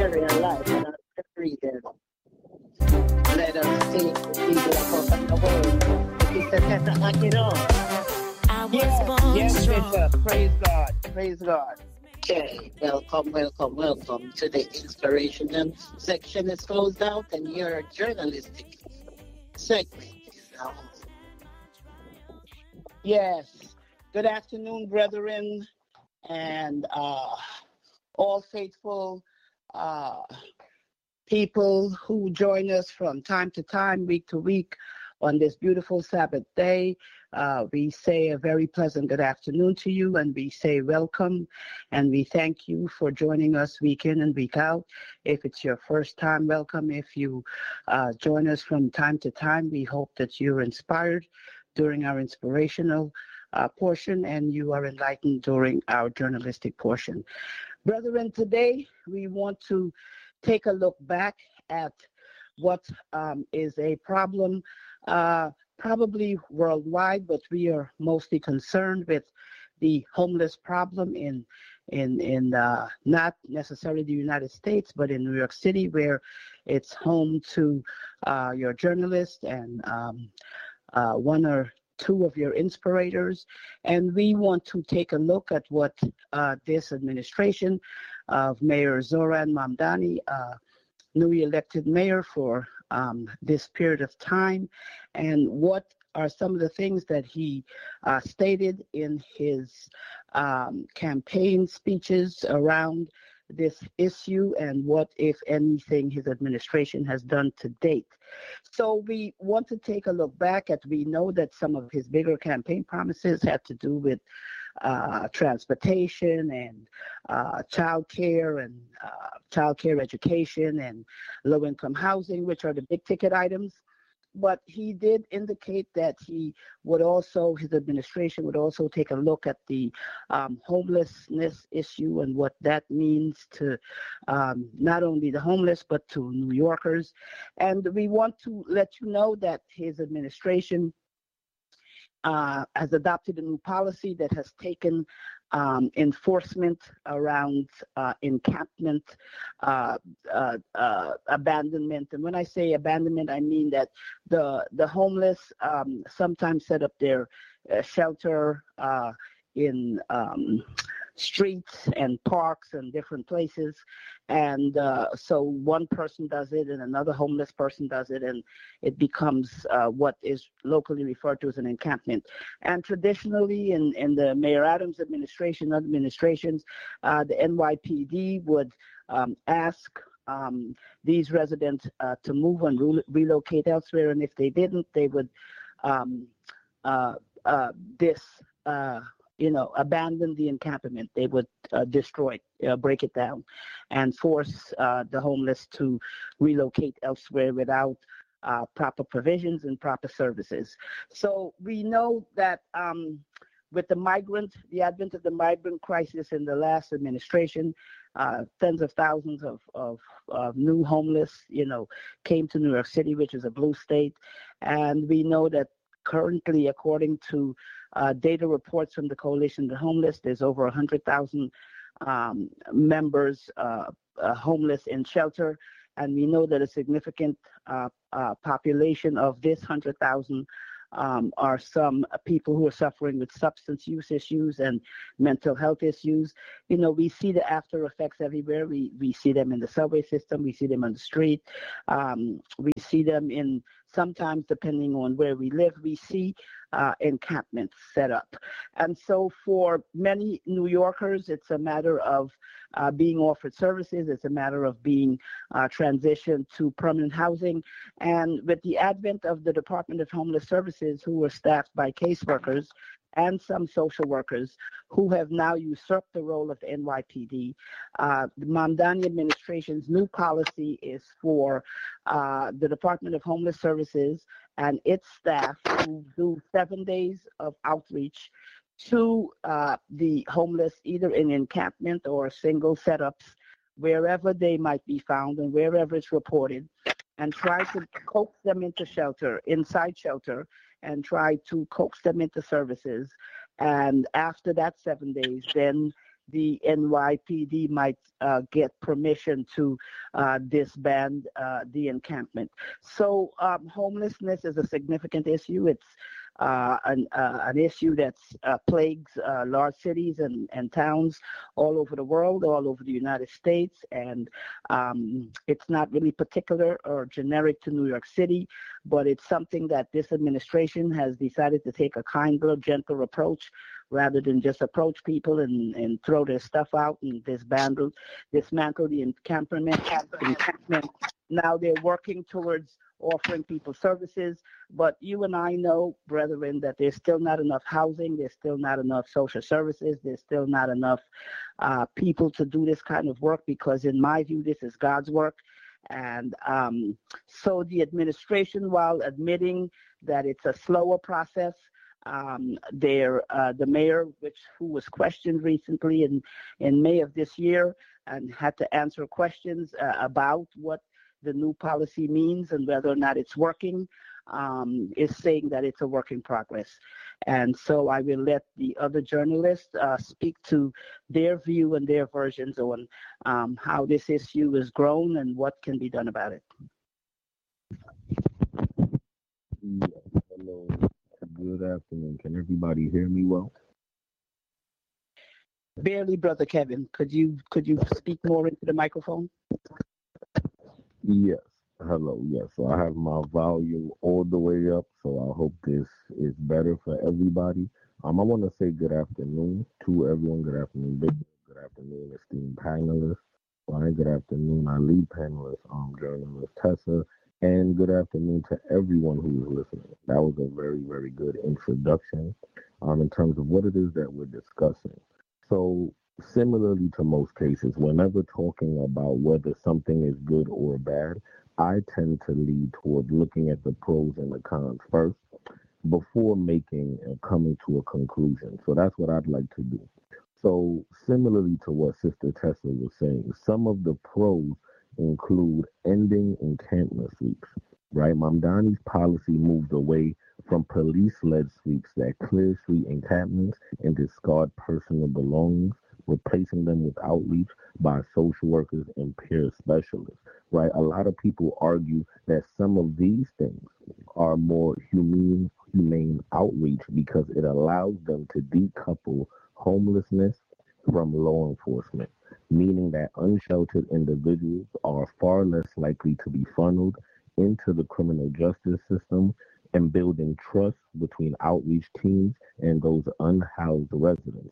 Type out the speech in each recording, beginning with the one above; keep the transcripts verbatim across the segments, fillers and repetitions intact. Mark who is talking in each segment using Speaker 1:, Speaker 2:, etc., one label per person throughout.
Speaker 1: very alive and are breathing. Let us take the people across the world. If it's a test, knock it on.
Speaker 2: I was
Speaker 1: Yes,
Speaker 2: born
Speaker 1: yes,
Speaker 2: strong.
Speaker 1: Bishop. Praise God. Praise God. Okay, welcome, welcome, welcome to the inspiration section is closed out and your journalistic segment is now on. Yes. Good afternoon, brethren, and uh, all faithful uh, people who join us from time to time, week to week, on this beautiful Sabbath day. Uh, we say a very pleasant good afternoon to you, and we say welcome, and we thank you for joining us week in and week out. If it's your first time, welcome. If you uh, join us from time to time, we hope that you're inspired during our inspirational uh, portion and you are enlightened during our journalistic portion. Brethren, today we want to take a look back at what um, is a problem uh, probably worldwide, but we are mostly concerned with the homeless problem in in in uh, not necessarily the United States, but in New York City, where it's home to uh, your journalist and um, uh, one or two of your inspirators. And we want to take a look at what uh, this administration of Mayor Zoran Mamdani, uh, newly elected mayor for um, this period of time, and what are some of the things that he uh, stated in his um, campaign speeches around this issue, and what, if anything, his administration has done to date. So we want to take a look back at, we know that some of his bigger campaign promises had to do with uh, transportation and uh, child care and uh, child care education and low-income housing, which are the big ticket items. But he did indicate that he would also, his administration would also take a look at the um, homelessness issue and what that means to um, not only the homeless, but to New Yorkers. And we want to let you know that his administration uh, has adopted a new policy that has taken um, enforcement around uh, encampment, uh, uh, uh, abandonment. And when I say abandonment, I mean that the the homeless um, sometimes set up their uh, shelter uh, in um, streets and parks and different places. And uh, so one person does it and another homeless person does it, and it becomes uh, what is locally referred to as an encampment. And traditionally in, in the Mayor Adams administration, administrations, uh, the N Y P D would um, ask um, these residents uh, to move and re- relocate elsewhere, and if they didn't, they would um, uh, uh, this uh, you know, abandon the encampment. They would uh, destroy it, uh, break it down, and force uh, the homeless to relocate elsewhere without uh, proper provisions and proper services. So we know that um, with the migrant, the advent of the migrant crisis in the last administration, uh, tens of thousands of, of, of new homeless, you know, came to New York City, which is a blue state. And we know that currently, according to uh, data reports from the Coalition of the Homeless, there's over one hundred thousand um, members uh, uh, homeless in shelter. And we know that a significant uh, uh, population of this one hundred thousand um, are some people who are suffering with substance use issues and mental health issues. You know, we see the after effects everywhere. We, we see them in the subway system. We see them on the street. Um, we see them in, sometimes depending on where we live, we see uh, encampments set up. And so for many New Yorkers, it's a matter of uh, being offered services. It's a matter of being uh, transitioned to permanent housing. And with the advent of the Department of Homeless Services, who were staffed by caseworkers and some social workers who have now usurped the role of the N Y P D, uh, the Mamdani administration's new policy is for uh, the Department of Homeless Services and its staff to do seven days of outreach to uh, the homeless, either in encampment or single setups, wherever they might be found and wherever it's reported, and try to coax them into shelter, inside shelter, and try to coax them into services. And after that seven days, then
Speaker 2: the N Y P D might uh, get permission to uh, disband uh, the encampment. So um, homelessness is a significant issue. It's uh, an, uh, an issue that uh, plagues uh, large cities and, and towns all over the world, all over the United States, and um, it's not really particular or generic to New York City, but it's something that this administration has decided to take a kinder, gentler approach rather than just approach people and, and throw their stuff out and dismantle, dismantle the encampment. encampment. Now they're working towards offering people services, but you and I know, brethren, that there's still not enough housing, there's still not enough social services, there's still not enough uh, people to do this kind of work because, in my view, this is God's work. And um, so the administration, while admitting that it's a slower process, um, their, uh, the mayor, which who was questioned recently in, in May of this year and had to answer questions uh, about what the new policy means and whether or not it's working, um, is saying that it's a work in progress. And so I will let the other journalists uh, speak to their view and their versions on um, how this issue has grown and what can be done about it.
Speaker 3: Yes, hello. Good afternoon. Can everybody hear me well?
Speaker 2: Barely, Brother Kevin. Could you could you speak more into the microphone?
Speaker 3: Yes. Hello. Yes. So I have my volume all the way up, so I hope this is better for everybody. Um, I want to say good afternoon to everyone. Good afternoon, Big. Good afternoon, esteemed panelists. Right. Good afternoon, our lead panelist, um, journalist Tessa, and good afternoon to everyone who is listening. That was a very, very good introduction, um, in terms of what it is that we're discussing. So, similarly to most cases, whenever talking about whether something is good or bad, I tend to lead toward looking at the pros and the cons first before making and coming to a conclusion. So that's what I'd like to do. So, similarly to what Sister Tessa was saying, some of the pros include ending encampment sweeps, right? Mamdani's policy moved away from police-led sweeps that clear street encampments and discard personal belongings, replacing them with outreach by social workers and peer specialists, right? A lot of people argue that some of these things are more humane, humane outreach because it allows them to decouple homelessness from law enforcement, meaning that unsheltered individuals are far less likely to be funneled into the criminal justice system and building trust between outreach teams and those unhoused residents.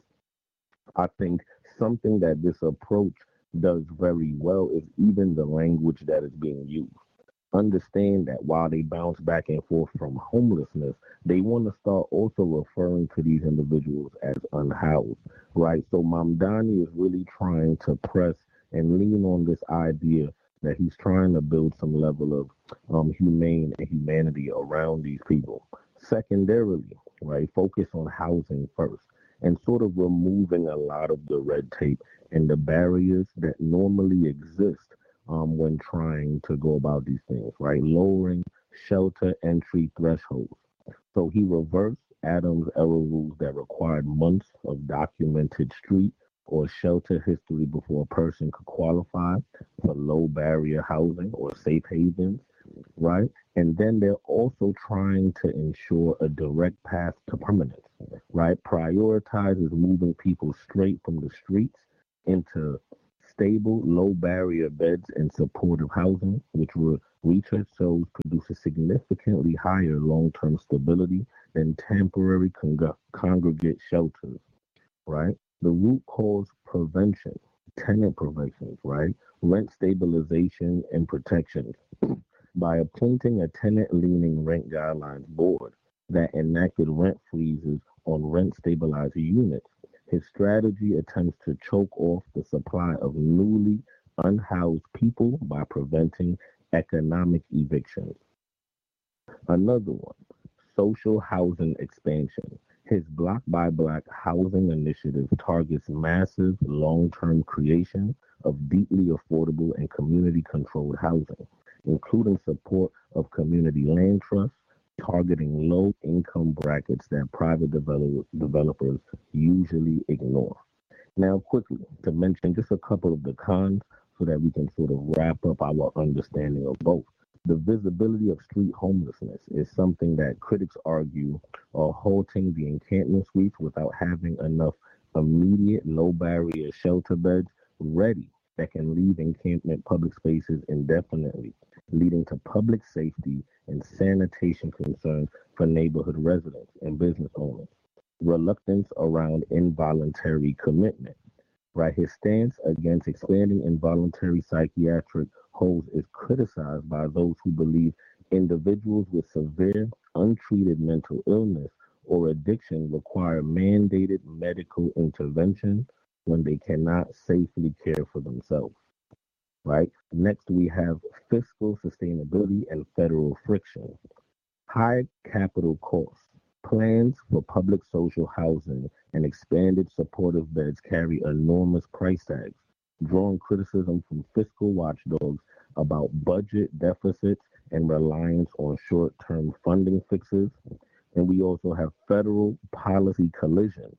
Speaker 3: I think something that this approach does very well is even the language that is being used. Understand that while they bounce back and forth from homelessness, they want to start also referring to these individuals as unhoused, right? So Mamdani is really trying to press and lean on this idea that he's trying to build some level of um, humane and humanity around these people. Secondarily, right, focus on housing first and sort of removing a lot of the red tape and the barriers that normally exist um, when trying to go about these things, right? Lowering shelter entry thresholds. So he reversed Adams' era rules that required months of documented street or shelter history before a person could qualify for low barrier housing or safe havens, right? And then they're also trying to ensure a direct path to permanence, right? Prioritizes moving people straight from the streets into stable, low barrier beds and supportive housing, which re- research shows produces significantly higher long term stability than temporary con- congregate shelters, right? The root cause prevention, tenant prevention, right? Rent stabilization and protections by appointing a tenant leaning rent guidelines board that enacted rent freezes on rent stabilized units. His strategy attempts to choke off the supply of newly unhoused people by preventing economic evictions. Another one, social housing expansion. His block by block housing initiative targets massive long term creation of deeply affordable and community controlled housing, including support of community land trusts, targeting low income brackets that private develop- developers usually ignore. Now, quickly, to mention just a couple of the cons so that we can sort of wrap up our understanding of both. The visibility of street homelessness is something that critics argue are halting the encampment suites without having enough immediate, low barrier shelter beds ready that can leave encampment public spaces indefinitely, leading to public safety and sanitation concerns for neighborhood residents and business owners. Reluctance around involuntary commitment. Right, his stance against expanding involuntary psychiatric holds is criticized by those who believe individuals with severe, untreated mental illness or addiction require mandated medical intervention when they cannot safely care for themselves. Right. Next, we have fiscal sustainability and federal friction. High capital costs. Plans for public social housing and expanded supportive beds carry enormous price tags, drawing criticism from fiscal watchdogs about budget deficits and reliance on short-term funding fixes. And we also have federal policy collision.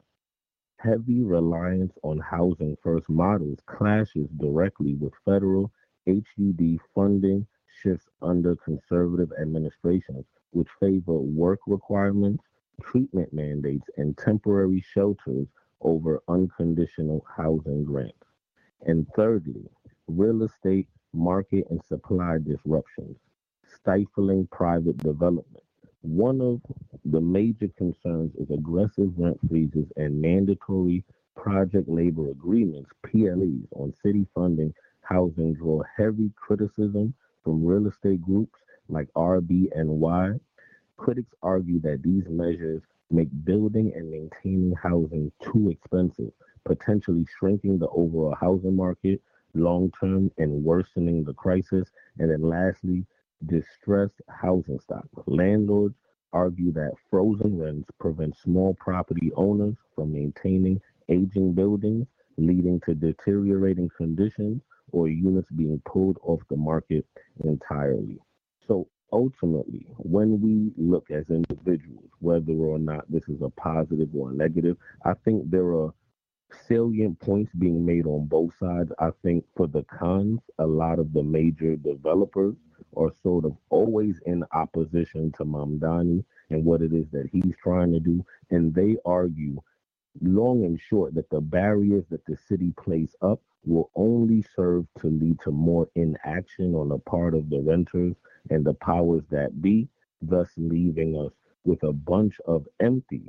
Speaker 3: Heavy reliance on housing first models clashes directly with federal H U D funding shifts under conservative administrations, which favor work requirements, treatment mandates, and temporary shelters over unconditional housing grants. And thirdly, real estate market and supply disruptions, stifling private development. One of the major concerns is aggressive rent freezes and mandatory project labor agreements, P L Es, on city funding housing draw heavy criticism from real estate groups like R B N Y. Critics argue that these measures make building and maintaining housing too expensive, potentially shrinking the overall housing market long term and worsening the crisis. And then lastly, distressed housing stock. Landlords argue that frozen rents prevent small property owners from maintaining aging buildings, leading to deteriorating conditions or units being pulled off the market entirely. So ultimately, when we look as individuals, whether or not this is a positive or a negative, I think there are salient points being made on both sides. I think for the cons, a lot of the major developers are sort of always in opposition to Mamdani and what it is that he's trying to do. And they argue, long and short, that the barriers that the city places up will only serve to lead to more inaction on the part of the renters and the powers that be, thus leaving us with a bunch of empty,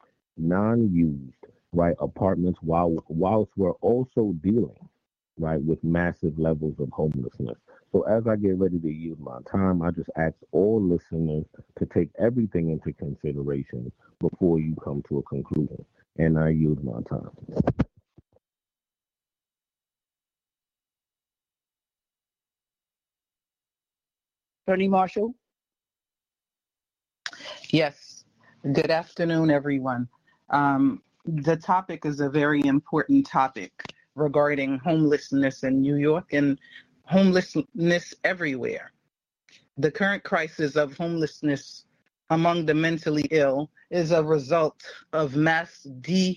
Speaker 3: non-used, right, apartments, while whilst we're also dealing, right, with massive levels of homelessness. So as I get ready to use my time, I just ask all listeners to take everything into consideration before you come to a conclusion. And I use my time.
Speaker 2: Attorney Marshall?
Speaker 4: Yes. Good afternoon, everyone. Um, the topic is a very important topic regarding homelessness in New York and homelessness everywhere. The current crisis of homelessness among the mentally ill is a result of mass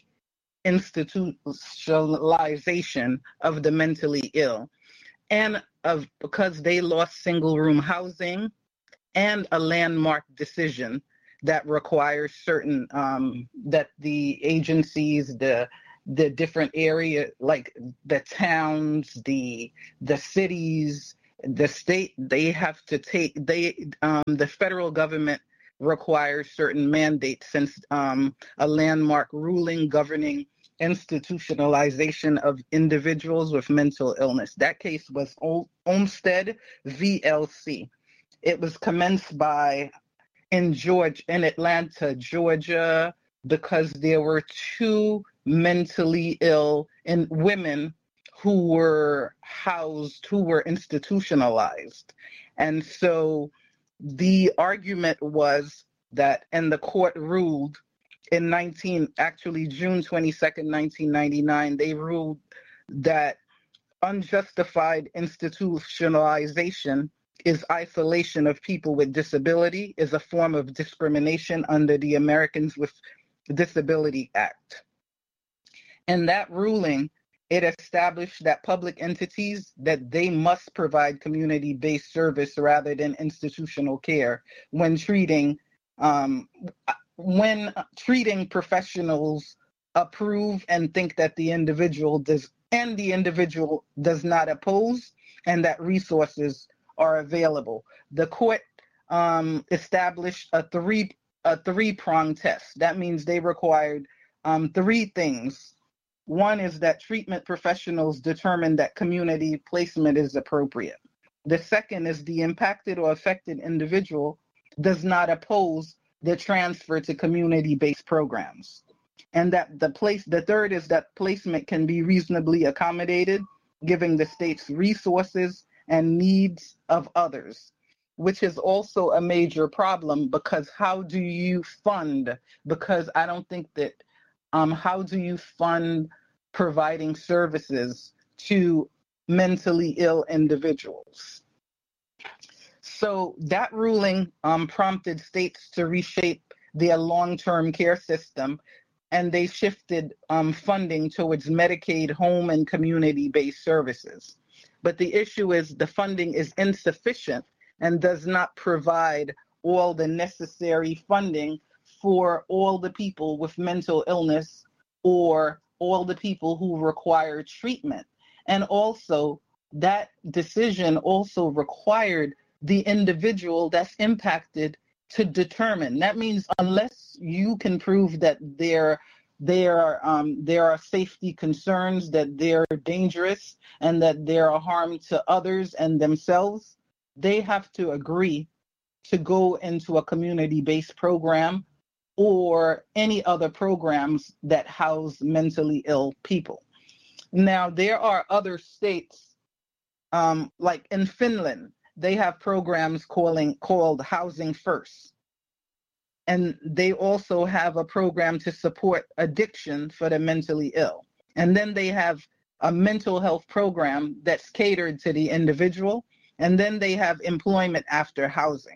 Speaker 4: deinstitutionalization of the mentally ill, and of because they lost single room housing and a landmark decision that requires certain um, that the agencies, the the different area, like the towns, the the cities, the state, they have to take they um, the federal government requires certain mandates, since um, a landmark ruling governing institutionalization of individuals with mental illness. That case was Olmstead v. L C. It was commenced by in Georgia, in Atlanta, Georgia, because there were two mentally ill and women who were housed, who were institutionalized. And so the argument was that, and the court ruled in nineteen, actually June twenty-second, nineteen ninety-nine, they ruled that unjustified institutionalization is isolation of people with disability, is a form of discrimination under the Americans with Disability Act. In that ruling, it established that public entities, that they must provide community-based service rather than institutional care when treating um, when treating professionals approve and think that the individual does and the individual does not oppose, and that resources are available. The court um, established a three a three-prong test. That means they required um, three things. One is that treatment professionals determine that community placement is appropriate. The second is the impacted or affected individual does not oppose the transfer to community-based programs. And that the place, the third is that placement can be reasonably accommodated, giving the state's resources and needs of others, which is also a major problem, because how do you fund? Because I don't think that, um, how do you fund providing services to mentally ill individuals? So that ruling um, prompted states to reshape their long-term care system, and they shifted um, funding towards Medicaid, home, and community-based services. But the issue is the funding is insufficient and does not provide all the necessary funding for all the people with mental illness or all the people who require treatment. And also, that decision also required the individual that's impacted to determine. That means unless you can prove that there, there, um, there are safety concerns, that they're dangerous, and that they're a harm to others and themselves, they have to agree to go into a community-based program or any other programs that house mentally ill people. Now, there are other states, um, like in Finland, they have programs calling, called Housing First. And they also have a program to support addiction for the mentally ill. And then they have a mental health program that's catered to the individual. And then they have employment after housing.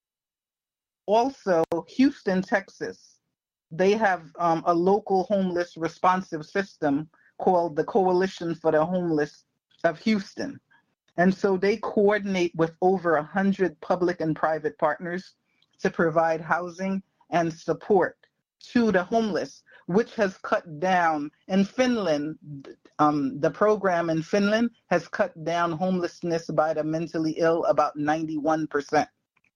Speaker 4: Also, Houston, Texas, they have um, a local homeless responsive system called the Coalition for the Homeless of Houston. And so they coordinate with over one hundred public and private partners to provide housing and support to the homeless, which has cut down, in Finland, um, the program in Finland has cut down homelessness by the mentally ill about ninety-one percent.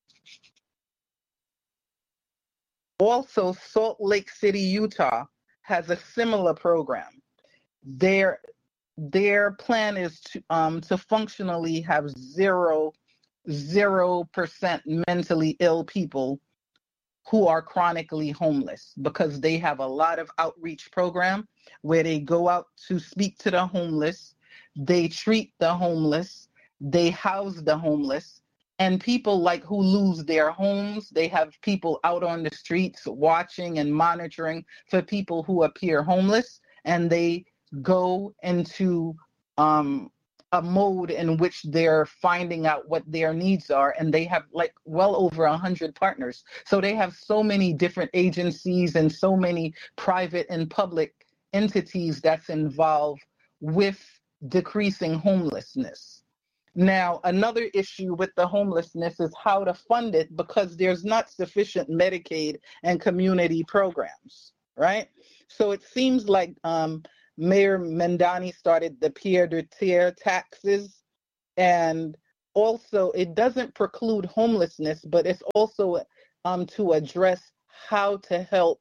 Speaker 4: Also, Salt Lake City, Utah has a similar program. Their, their plan is to, um, to functionally have zero, zero percent mentally ill people who are chronically homeless, because they have a lot of outreach program where they go out to speak to the homeless, they treat the homeless, they house the homeless, and people like who lose their homes, they have people out on the streets watching and monitoring for people who appear homeless, and they go into um, a mode in which they're finding out what their needs are, and they have like well over a hundred partners. So they have so many different agencies and so many private and public entities that's involved with decreasing homelessness. Now, another issue with the homelessness is how to fund it, because there's not sufficient Medicaid and community programs, right? So it seems like um, Mayor Mamdani started the pied-à-terre taxes, and also it doesn't preclude homelessness, but it's also um, to address how to help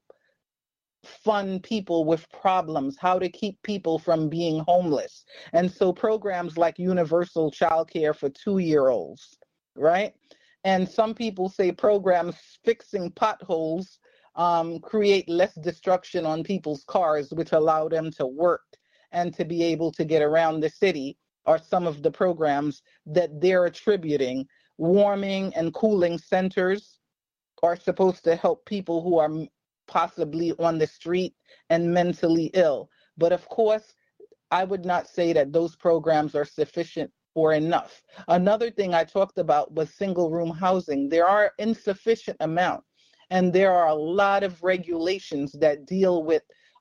Speaker 4: fund people with problems, how to keep people from being homeless. And so programs like universal childcare for two-year-olds, right? And some people say programs fixing potholes Um, create less destruction on people's cars, which allow them to work and to be able to get around the city, are some of the programs that they're attributing. Warming and cooling centers are supposed to help people who are possibly on the street and mentally ill. But of course, I would not say that those programs are sufficient or enough. Another thing I talked about was single room housing. There are insufficient amount. And there are a lot of regulations that deal with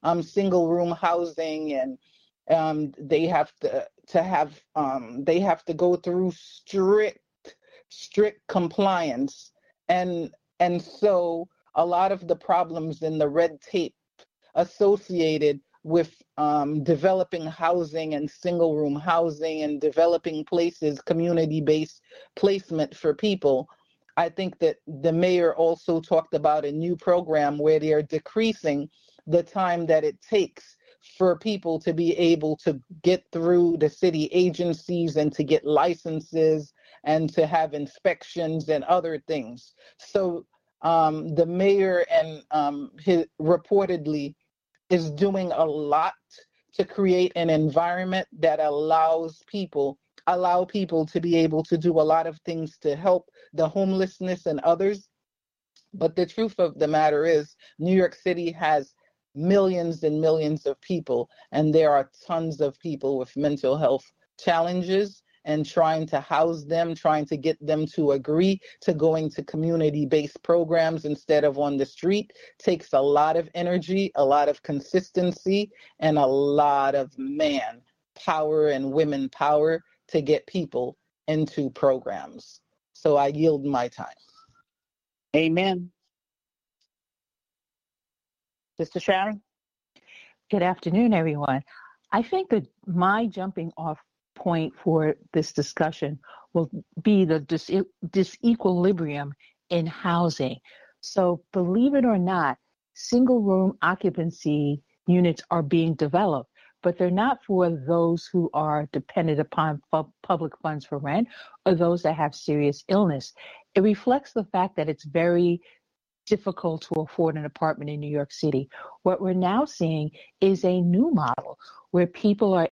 Speaker 4: um, single room housing, and um, they have to to have um, they have to go through strict strict compliance, and and so a lot of the problems in the red tape associated with um, developing housing and single room housing and developing places, community-based placement for people. I think that the mayor also talked about a new program where they are decreasing the time that it takes for people to be able to get through the city agencies and to get licenses and to have inspections and other things. So um, the mayor and um, his, reportedly is doing a lot to create an environment that allows people allow people to be able to do a lot of things to help the homelessness and others. But the truth of the matter is, New York City has millions and millions of people, and there are tons of people with mental health challenges, and trying to house them, trying to get them to agree to going to community-based programs instead of on the street takes a lot of energy, a lot of consistency, and a lot of man power and women power to get people into programs. So I yield my time.
Speaker 2: Amen. Sister Sharon?
Speaker 5: Good afternoon, everyone. I think that my jumping off point for this discussion will be the dis- disequilibrium in housing. So believe it or not, single room occupancy units are being developed, but they're not for those who are dependent upon fu- public funds for rent or those that have serious illness. It reflects the fact that it's very difficult to afford an apartment in New York City. What we're now seeing is a new model where people are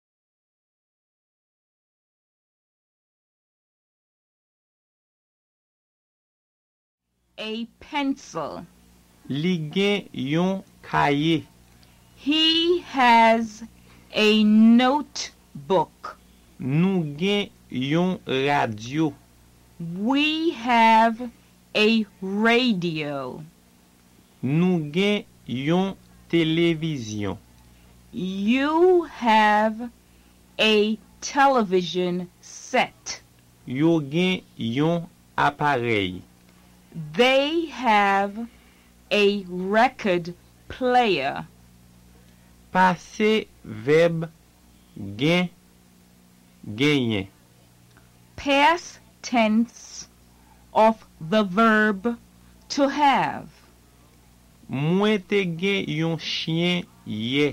Speaker 6: a pencil.
Speaker 7: Li gen yon kaye.
Speaker 6: He has a notebook.
Speaker 7: Nou gen yon radio.
Speaker 6: We have a radio.
Speaker 7: Nou gen yon televizyon.
Speaker 6: You have a television set.
Speaker 7: Yo gen yon aparey.
Speaker 6: They have a record player.
Speaker 7: Pase verb gen, genyen.
Speaker 6: Past tense of the verb to have.
Speaker 7: Mwen te gen yon chien ye.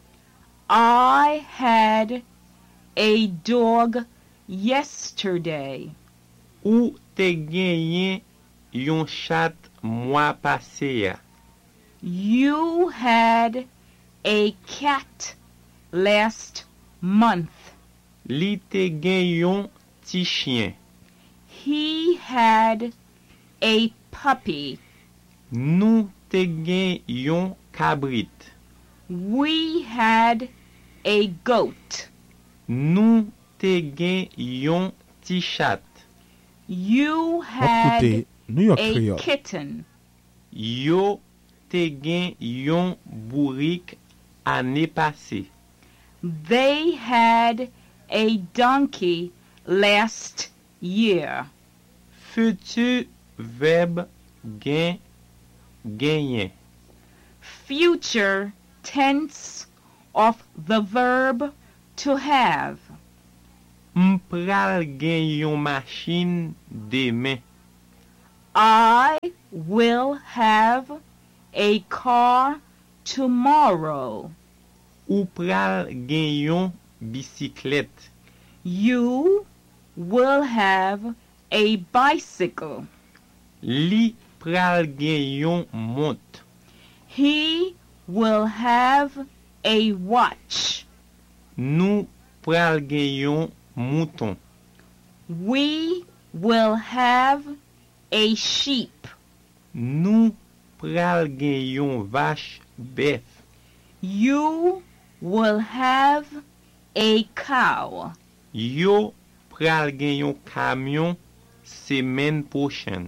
Speaker 6: I had a dog yesterday.
Speaker 7: Ou te genyen yon chat mwa pase ya.
Speaker 6: You had a cat last month.
Speaker 7: Li te gen yon ti chien.
Speaker 6: He had a puppy.
Speaker 7: Nou te gen yon kabrit.
Speaker 6: We had a goat.
Speaker 7: Nou te gen yon ti chat.
Speaker 6: You had a kitten.
Speaker 7: Yo te gen yon bourik ane pase.
Speaker 6: They had a donkey last year.
Speaker 7: Futur verb gen, genyen.
Speaker 6: Future tense of the verb to have.
Speaker 7: M'pral gen yon machine demen.
Speaker 6: I will have a car tomorrow.
Speaker 7: Ou pral gen yon bisiklet.
Speaker 6: You will have a bicycle.
Speaker 7: Li pral gen yon mont.
Speaker 6: He will have a watch.
Speaker 7: Nou pral gen yon mouton.
Speaker 6: We will have a sheep.
Speaker 7: Nou pral gen yon vache bef.
Speaker 6: You will have a cow.
Speaker 7: Yo pral gen yon kamyon semen pochen.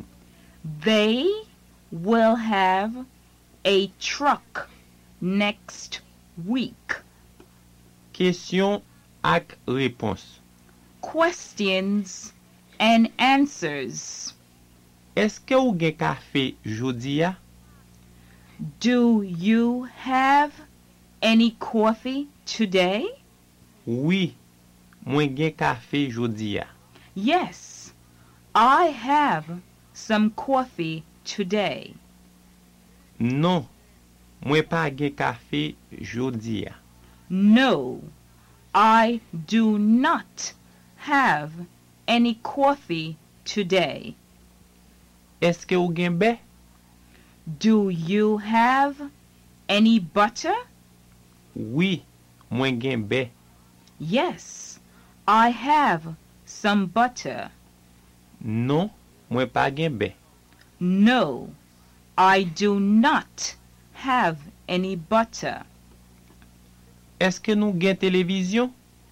Speaker 6: They will have a truck next week.
Speaker 7: Question ak réponse.
Speaker 6: Questions and answers.
Speaker 7: Eske ou gen kafe jodi ya?
Speaker 6: Do you have any coffee today?
Speaker 7: Oui, mwen gen kafe jodi ya.
Speaker 6: Yes, I have some coffee today.
Speaker 7: Non, mwen pa gen kafe jodi ya.
Speaker 6: No, I do not have any coffee today.
Speaker 7: Eske ou gen be?
Speaker 6: Do you have any butter?
Speaker 7: Oui, mwen gen be.
Speaker 6: Yes, I have some butter.
Speaker 7: Non, mwen pa gen be.
Speaker 6: No, I do not have any butter.
Speaker 7: Eske nou gen televizyon?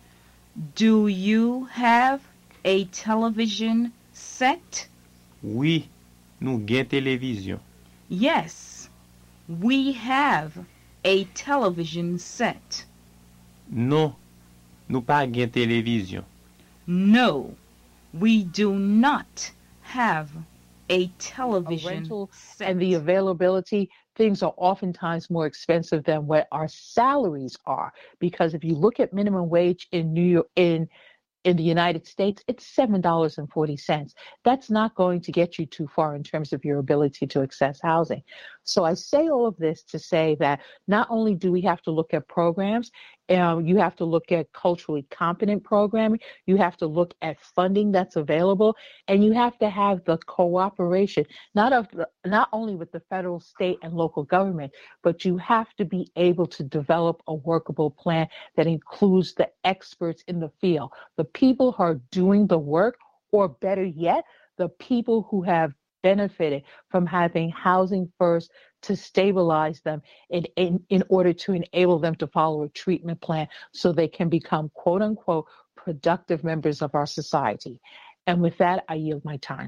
Speaker 6: Do you have a television set?
Speaker 7: Oui, nou gen televizyon.
Speaker 6: Yes, we have a television set.
Speaker 7: Non, nou pa gen televizyon.
Speaker 6: No, we do not have a
Speaker 5: A
Speaker 6: television
Speaker 5: rental
Speaker 6: set.
Speaker 5: and the availability, things are oftentimes more expensive than what our salaries are. Because if you look at minimum wage in New York, in in the United States, it's seven dollars and forty cents. That's not going to get you too far in terms of your ability to access housing. So I say all of this to say that not only do we have to look at programs, um, you have to look at culturally competent programming, you have to look at funding that's available, and you have to have the cooperation, not of the, not only with the federal, state, and local government, but you have to be able to develop a workable plan that includes the experts in the field, the people who are doing the work, or better yet, the people who have benefited from having housing first to stabilize them in, in, in order to enable them to follow a treatment plan so they can become, quote unquote, productive members of our society. And with that, I yield my time.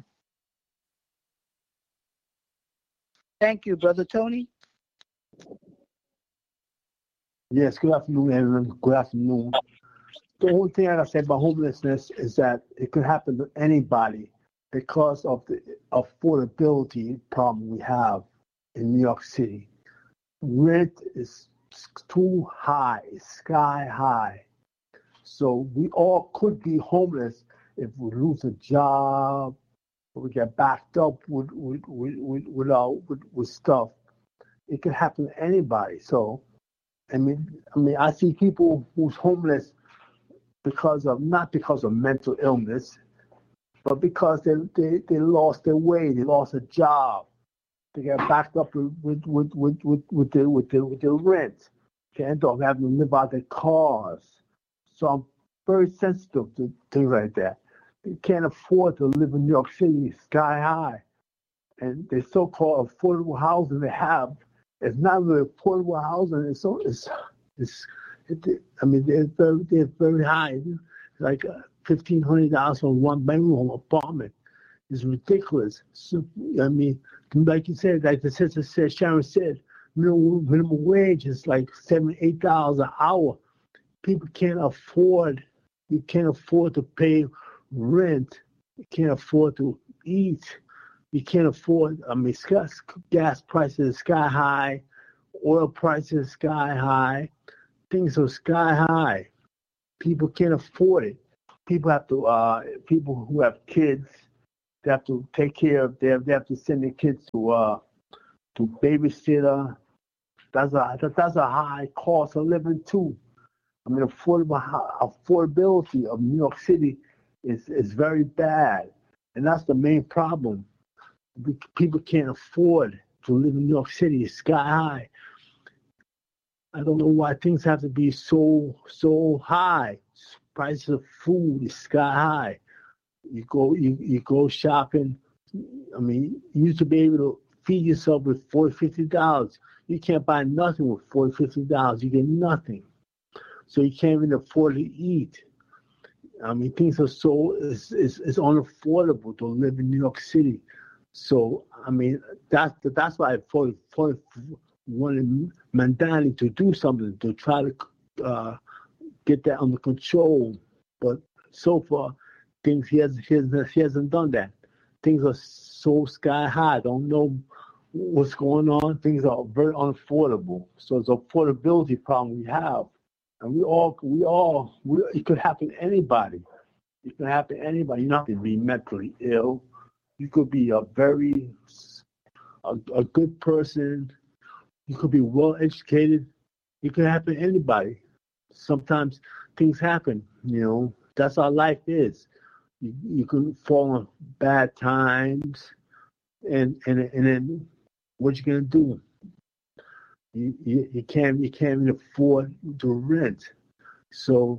Speaker 2: Thank you, Brother Tony.
Speaker 8: Yes, good afternoon, everyone. Good afternoon. The only thing I said about homelessness is that it could happen to anybody because of the affordability problem we have in New York City. Rent is too high, sky high. So we all could be homeless if we lose a job, or we get backed up with with with with, with, uh, with, with stuff. It could happen to anybody. So, I mean, I mean, I see people who's homeless because of not because of mental illness, but because they they, they lost their way, they lost a job, they get backed up with with with with with, with the with the with the rent, they end up having to live out their cars. So I'm very sensitive to things like that. They can't afford to live in New York City sky high, and the so-called affordable housing they have is not really affordable housing. It's so it's it's it, I mean they're very they're very high. It's like uh, fifteen hundred dollars for one bedroom apartment. It's ridiculous. So, I mean, like you said, like the sister said, Sharon said, minimum minimum wage is like seven eight dollars an hour. People can't afford. You can't afford to pay rent. You can't afford to eat. You can't afford. I mean, gas prices sky high, oil prices sky high. Things are sky high. People can't afford it. People have to. Uh, people who have kids, they have to take care of. They have, they have to send their kids to uh, to babysitter. That's a that's a high cost of living too. I mean, affordable affordability of New York City is is very bad, and that's the main problem. People can't afford to live in New York City. It's sky high. I don't know why things have to be so so high. Prices of food is sky high. You go you, you go shopping. I mean, you used to be able to feed yourself with forty, fifty dollars. You can't buy nothing with forty, fifty dollars. You get nothing. So you can't even afford to eat. I mean, things are so, it's, it's, it's unaffordable to live in New York City. So, I mean, that's, that's why for, for, wanted Mandani to do something to try to uh, get that under control. But so far, things he hasn't, he hasn't, he hasn't done that. Things are so sky high. I don't know what's going on. Things are very unaffordable. So it's an affordability problem we have. And we all, we all, we, it could happen to anybody. It can happen to anybody. You don't have to be mentally ill. You could be a very, a, a good person. You could be well educated. It could happen to anybody. Sometimes things happen, you know. That's how life is. You, you can fall on bad times, and and and then what you gonna do? You, you you can't you can't even afford to rent. So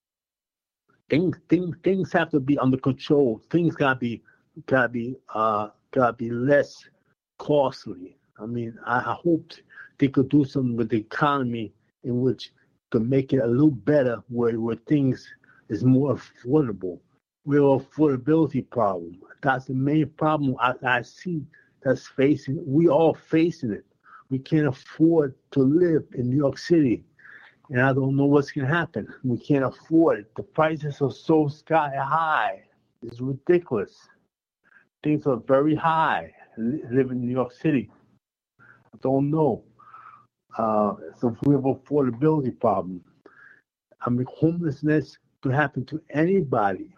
Speaker 8: things things things have to be under control. Things gotta be gotta be uh gotta be less costly. I mean, I, I hoped they could do something with the economy in which could make it a little better, where where things is more affordable. We have an affordability problem. That's the main problem I, I see that's facing. We all facing it. We can't afford to live in New York City, and I don't know what's gonna happen. We can't afford it. The prices are so sky high. It's ridiculous. Things are very high. Living in New York City, I don't know. Uh, so we have an affordability problem. I mean, homelessness could happen to anybody.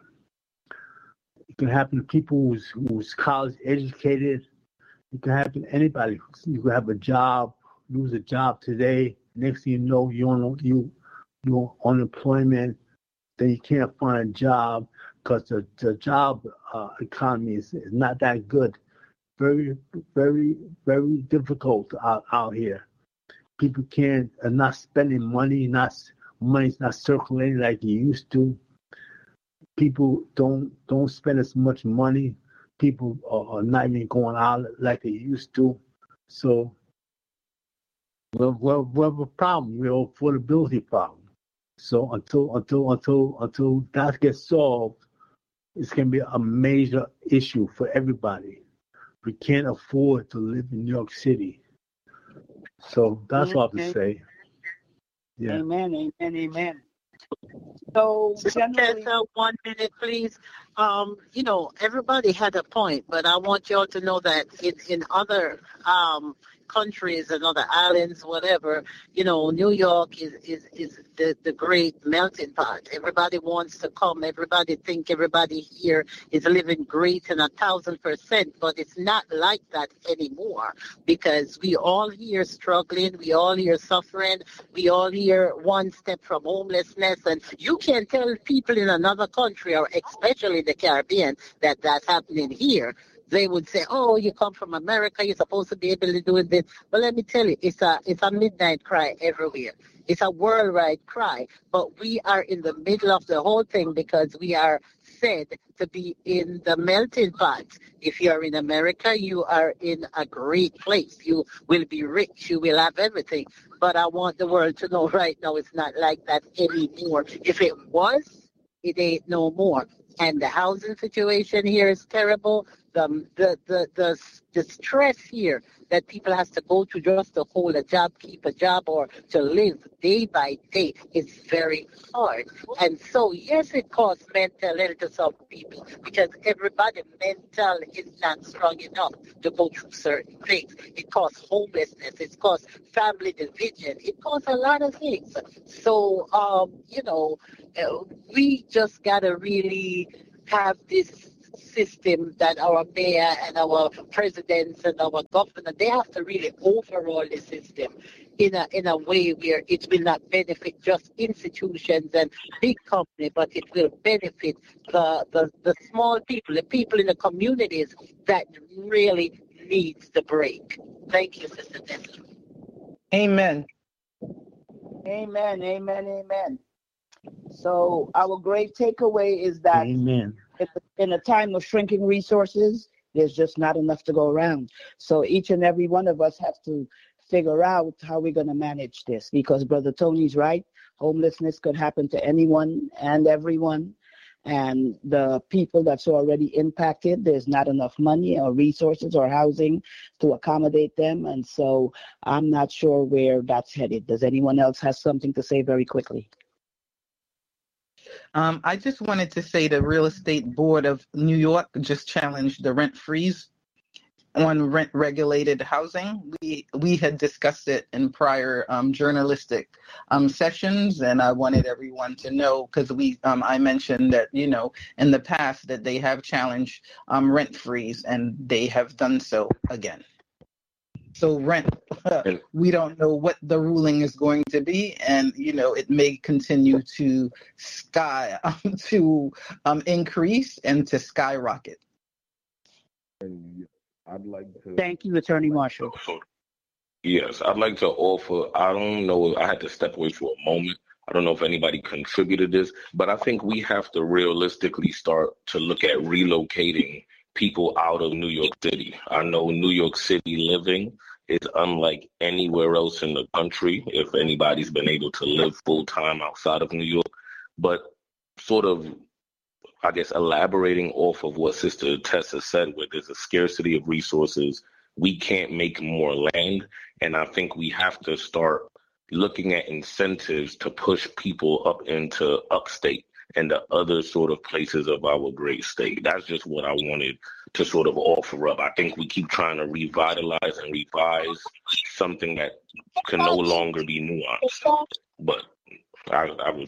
Speaker 8: It can happen to people who's, who's college educated. It can happen to anybody. You could have a job, lose a job today. Next thing you know, you're on you you're on unemployment. Then you can't find a job because the, the job uh, economy is, is not that good. Very, very, very difficult out, out here. People can't are not spending money, not money's not circulating like it used to. People don't don't spend as much money. People are, are not even going out like they used to. So we have, we have a problem. We have an affordability problem. So until until until until that gets solved, it's gonna be a major issue for everybody. We can't afford to live in New York City. So that's all I have to say. Yeah.
Speaker 2: Amen, amen, amen. So, generally,
Speaker 1: Tessa, one minute, please. Um, you know, everybody had a point, but I want y'all to know that in, in other um, countries and other islands, whatever, you know, New York is, is, is the, the great melting pot. Everybody wants to come. Everybody think everybody here is living great and a thousand percent, but it's not like that anymore because we all here struggling. We all here suffering. We all here one step from homelessness. And you can tell people in another country, or especially the Caribbean, that that's happening here. They would say, "Oh, you come from America. You're supposed to be able to do this." But let me tell you, it's a it's a midnight cry everywhere. It's a worldwide cry. But we are in the middle of the whole thing because we are said to be in the melting pot. If you are in America, you are in a great place. You will be rich. You will have everything. But I want the world to know right now it's not like that anymore. If it was, it ain't no more. And the housing situation here is terrible. The, the, the, the, the stress here that people have to go to just to hold a job, keep a job, or to live day by day is very hard. And so, yes, it causes mental health to some people because everybody mental is not strong enough to go through certain things. It causes homelessness. It causes family division. It causes a lot of things. So, um, you know, we just got to really have this system that our mayor and our presidents and our governor, they have to really overhaul the system in a in a way where it will not benefit just institutions and big companies, but it will benefit the, the, the small people, the people in the communities that really needs the break. Thank you, Sister Tessa.
Speaker 4: Amen.
Speaker 2: amen, amen, amen. So our great takeaway is that
Speaker 8: Amen.
Speaker 2: in a time of shrinking resources, there's just not enough to go around. So each and every one of us have to figure out how we're going to manage this because Brother Tony's right. Homelessness could happen to anyone and everyone. and the people that's already impacted, there's not enough money or resources or housing to accommodate them. And so I'm not sure where that's headed. Does anyone else have something to say very quickly?
Speaker 4: Um, I just wanted to say the Real Estate Board of New York just challenged the rent freeze on rent regulated housing. We we had discussed it in prior um, journalistic um, sessions, and I wanted everyone to know, because we um, I mentioned that, you know, in the past that they have challenged um, rent freeze, and they have done so again. So rent, we don't know what the ruling is going to be, and you know it may continue to sky um, to um, increase and to skyrocket.
Speaker 3: And I'd like to.
Speaker 2: Thank you, Attorney Marshall.
Speaker 9: Yes, I'd like to offer. I don't know. I had to step away for a moment. I don't know if anybody contributed this, but I think we have to realistically start to look at relocating people out of New York City. I know New York City living is unlike anywhere else in the country, if anybody's been able to live full time outside of New York. But sort of, I guess, elaborating off of what Sister Tessa said, where there's a scarcity of resources, we can't make more land. And I think we have to start looking at incentives to push people up into upstate and the other sort of places of our great state. That's just what I wanted to sort of offer up. I think we keep trying to revitalize and revise something that can no longer be nuanced. But I, I was.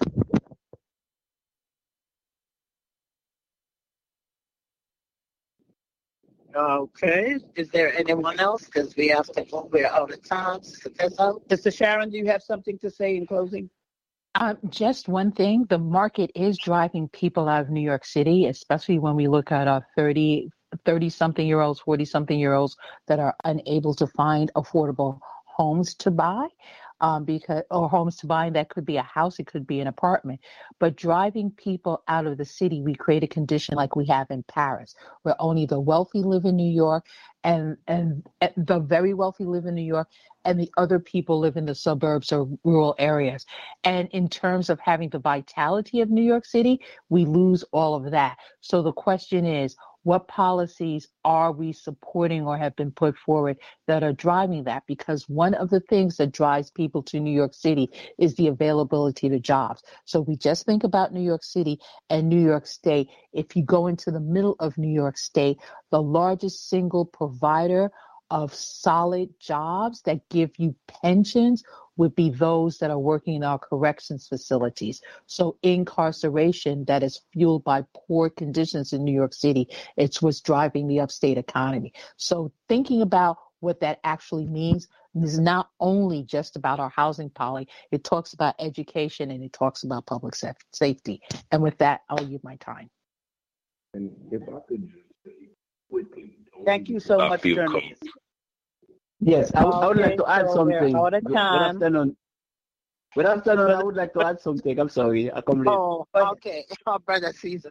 Speaker 1: Okay. Is there anyone else? Because we have to go. We're out of time.
Speaker 2: Sister Sharon, do you have something to say in closing?
Speaker 5: Um, just one thing, the market is driving people out of New York City, especially when we look at our thirty, thirty-something year olds, forty-something year olds that are unable to find affordable homes to buy, um, because or homes to buy, and that could be a house, it could be an apartment. But driving people out of the city, we create a condition like we have in Paris, where only the wealthy live in New York, and, and, and the very wealthy live in New York, and the other people live in the suburbs or rural areas. And in terms of having the vitality of New York City, we lose all of that. So the question is, what policies are we supporting or have been put forward that are driving that? Because one of the things that drives people to New York City is the availability to jobs. So we just think about New York City and New York State. If you go into the middle of New York State, the largest single provider of solid jobs that give you pensions would be those that are working in our corrections facilities. So incarceration that is fueled by poor conditions in New York City, it's what's driving the upstate economy. So thinking about what that actually means is not only just about our housing policy, it talks about education and it talks about public safety. And with that, I'll use my time.
Speaker 3: And if I could just say quickly.
Speaker 2: Thank you so
Speaker 9: I
Speaker 2: much,
Speaker 9: feel
Speaker 2: journalist.
Speaker 10: Yes, I would, I would like to add
Speaker 2: so
Speaker 10: something.
Speaker 2: we're out of
Speaker 10: Good
Speaker 2: time.
Speaker 10: afternoon. Good afternoon. I would like to add something. I'm sorry. I come late.
Speaker 1: Oh, okay. Oh, Brother Caesar.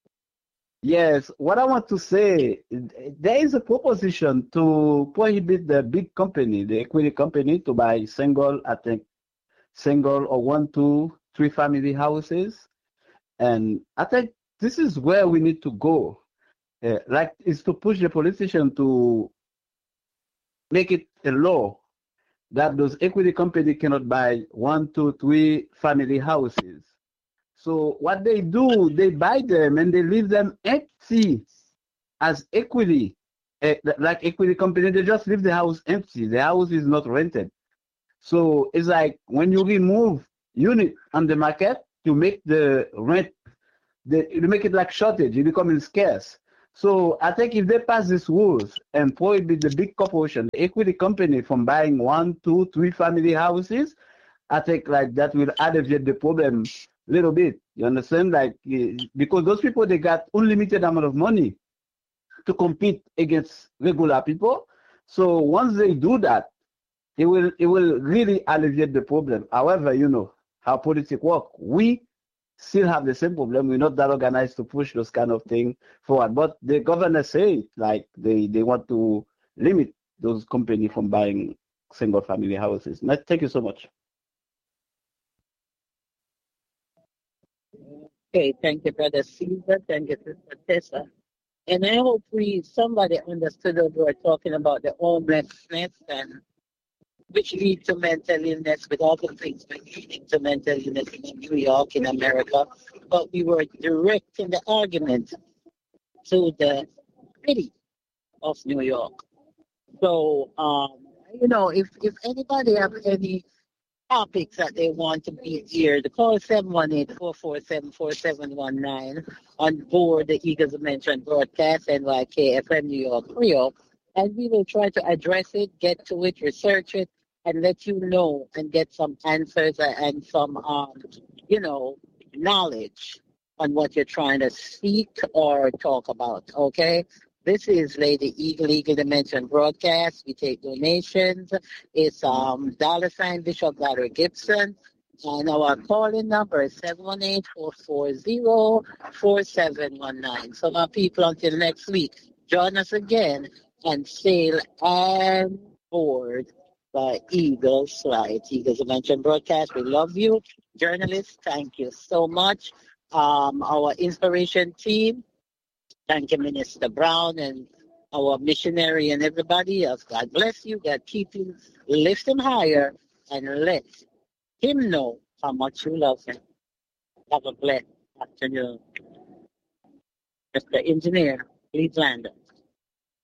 Speaker 10: Yes, what I want to say, there is a proposition to prohibit the big company, the equity company, to buy single, I think, single or one, two, three family houses. And I think this is where we need to go. Uh, like, is to push the politician to make it a law that those equity companies cannot buy one, two, three family houses. So what they do, they buy them and they leave them empty as equity. Uh, like equity company, they just leave the house empty. The house is not rented. So it's like when you remove unit on the market, you make the rent, the, you make it like shortage, it becomes scarce. So I think if they pass these rules and prohibit the big corporation, the equity company from buying one, two, three family houses, I think like that will alleviate the problem a little bit. You understand? Like because those people, they got unlimited amount of money to compete against regular people. So once they do that, it will it will really alleviate the problem. However, you know how politics work. We still have the same problem. We're not that organized to push those kind of things forward. But the governor say like they, they want to limit those companies from buying single family houses. Thank you so much.
Speaker 1: Okay, thank you, Brother Caesar. Thank you, Sister Tessa. And I hope we somebody understood what we were talking about the homelessness and which lead to mental illness with all the things leading to mental illness in New York, in America. But we were directing the argument to the city of New York. So, um, you know, if, if anybody have any topics that they want to be here, the call seven one eight, four four seven, four seven one nine on board the Eagles of Mention broadcast, N Y K F M New York Rio, and we will try to address it, get to it, research it, and let you know and get some answers and some, um, you know, knowledge on what you're trying to speak or talk about, okay? This is Lady Eagle, Eagle Dimension broadcast. We take donations. It's um dollar sign Bishop Larry Gibson. And our calling number is seven one eight, four four zero, four seven one nine. So my people, until next week, join us again and sail and board by Eagles Flight. Eagles Dimension broadcast. We love you. Journalists, thank you so much. Um, our inspiration team, thank you, Minister Brown, and our missionary and everybody else. God bless you. God keep you. Lift him higher and let him know how much you love him. Have a blessed afternoon. Mister Engineer, please land.